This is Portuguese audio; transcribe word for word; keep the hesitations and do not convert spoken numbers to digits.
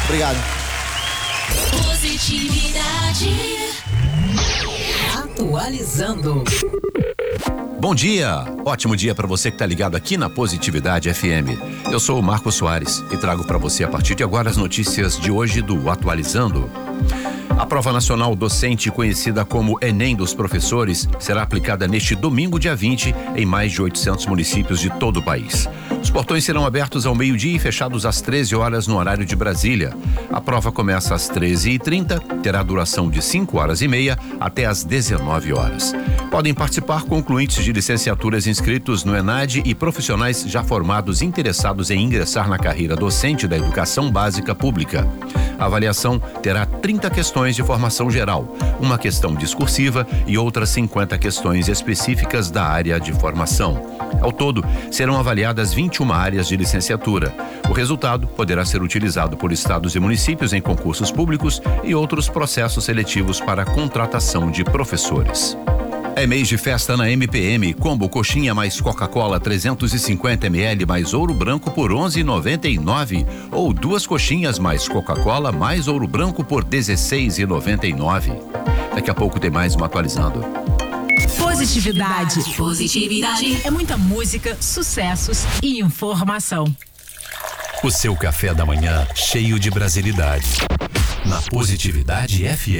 Obrigado. Positividade. Atualizando. Bom dia, ótimo dia para você que tá ligado aqui na Positividade F M. Eu sou o Marcos Soares e trago para você a partir de agora as notícias de hoje do Atualizando. A prova nacional docente, conhecida como Enem dos professores, será aplicada neste domingo, dia vinte, em mais de oitocentos municípios de todo o país. Os portões serão abertos ao meio-dia e fechados às treze horas no horário de Brasília. A prova começa às treze e trinta, terá duração de cinco horas e meia até às dezenove horas. Podem participar concluintes de licenciaturas inscritos no ENAD e profissionais já formados interessados em ingressar na carreira docente da educação básica pública. A avaliação terá trinta questões de formação geral, uma questão discursiva e outras cinquenta questões específicas da área de formação. Ao todo, serão avaliadas vinte e uma áreas de licenciatura. O resultado poderá ser utilizado por estados e municípios em concursos públicos e outros processos seletivos para a contratação de professores. É mês de festa na M P M. Combo coxinha mais Coca-Cola trezentos e cinquenta mililitros mais ouro branco por onze reais e noventa e nove centavos ou duas coxinhas mais Coca-Cola mais ouro branco por dezesseis reais e noventa e nove centavos. Daqui a pouco tem mais um Atualizando. Positividade. Positividade. É muita música, sucessos e informação. O seu café da manhã cheio de brasilidade. Na Positividade F M.